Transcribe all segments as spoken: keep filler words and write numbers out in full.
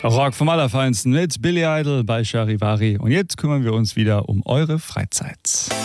Rock vom Allerfeinsten mit Billy Idol bei Charivari. Und jetzt kümmern wir uns wieder um eure Freizeit.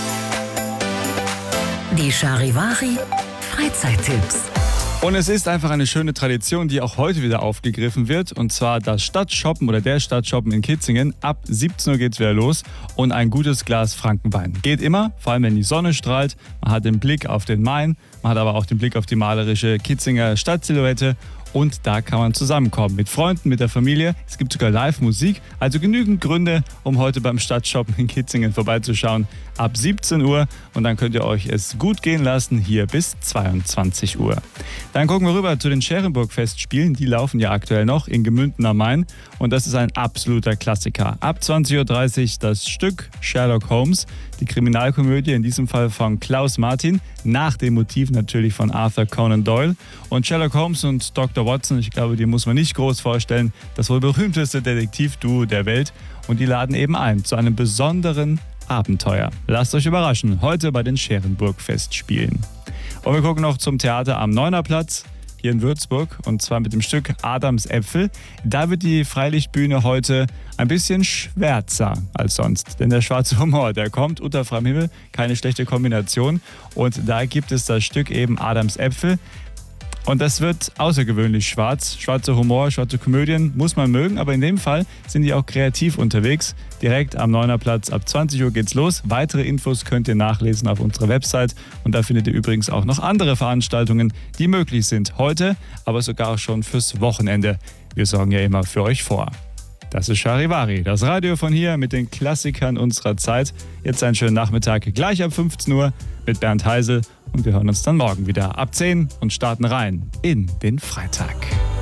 Die Charivari Freizeittipps. Und es ist einfach eine schöne Tradition, die auch heute wieder aufgegriffen wird. Und zwar das Stadtshoppen oder der Stadtshoppen in Kitzingen. Ab siebzehn Uhr geht's wieder los und ein gutes Glas Frankenwein. Geht immer, vor allem wenn die Sonne strahlt. Man hat den Blick auf den Main, man hat aber auch den Blick auf die malerische Kitzinger Stadtsilhouette. Und da kann man zusammenkommen mit Freunden, mit der Familie. Es gibt sogar Live-Musik, also genügend Gründe, um heute beim Stadtshoppen in Kitzingen vorbeizuschauen. Ab siebzehn Uhr und dann könnt ihr euch es gut gehen lassen, hier bis zweiundzwanzig Uhr. Dann gucken wir rüber zu den Scherenburg-Festspielen. Die laufen ja aktuell noch in Gemünden am Main und das ist ein absoluter Klassiker. Ab zwanzig Uhr dreißig das Stück Sherlock Holmes, die Kriminalkomödie, in diesem Fall von Klaus Martin, nach dem Motiv natürlich von Arthur Conan Doyle. Und Sherlock Holmes und Doktor Watson, ich glaube, die muss man nicht groß vorstellen, das wohl berühmteste Detektivduo der Welt. Und die laden eben ein zu einem besonderen Abenteuer. Lasst euch überraschen, heute bei den Scherenburg-Festspielen. Und wir gucken noch zum Theater am Neunerplatz hier in Würzburg und zwar mit dem Stück Adams Äpfel. Da wird die Freilichtbühne heute ein bisschen schwärzer als sonst, denn der schwarze Humor, der kommt unter freiem Himmel, keine schlechte Kombination und da gibt es das Stück eben Adams Äpfel. Und das wird außergewöhnlich schwarz. Schwarzer Humor, schwarze Komödien muss man mögen, aber in dem Fall sind die auch kreativ unterwegs. Direkt am Neunerplatz ab zwanzig Uhr geht's los. Weitere Infos könnt ihr nachlesen auf unserer Website. Und da findet ihr übrigens auch noch andere Veranstaltungen, die möglich sind heute, aber sogar auch schon fürs Wochenende. Wir sorgen ja immer für euch vor. Das ist Charivari, das Radio von hier mit den Klassikern unserer Zeit. Jetzt einen schönen Nachmittag, gleich ab fünfzehn Uhr mit Bernd Heisel. Und wir hören uns dann morgen wieder ab zehn und starten rein in den Freitag.